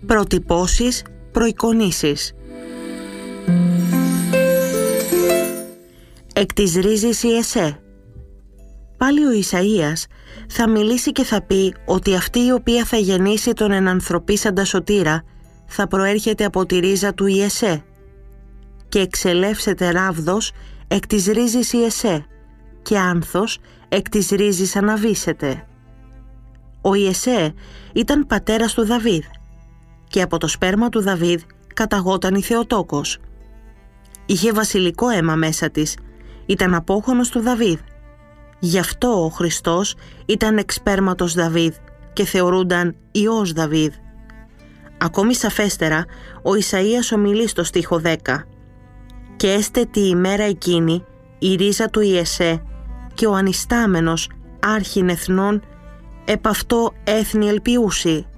Προτυπώσεις, προεικονίσεις. Εκ της ρίζης η εσέ. Πάλι ο Ισαΐας θα μιλήσει και θα πει ότι αυτή η οποία θα γεννήσει τον ενανθρωπίσαντα σωτήρα θα προέρχεται από τη ρίζα του Ιεσέ και εξελεύσεται ράβδος εκ της ρίζης Ιεσέ και άνθος εκ της ρίζης αναβήσεται. Ο Ιεσέ ήταν πατέρας του Δαβίδ και από το σπέρμα του Δαβίδ καταγόταν η Θεοτόκος. Είχε βασιλικό αίμα μέσα της, ήταν απόχωνος του Δαβίδ. Γι' αυτό ο Χριστός ήταν εξ σπέρματος Δαβίδ και θεωρούνταν Υιός Δαβίδ. Ακόμη σαφέστερα, ο Ισαΐας ομιλεί στο στίχο 10 «Και έστε τη ημέρα εκείνη η ρίζα του Ιεσέ και ο ανιστάμενος άρχιν εθνών επ' αυτό έθνη ελπιούσι».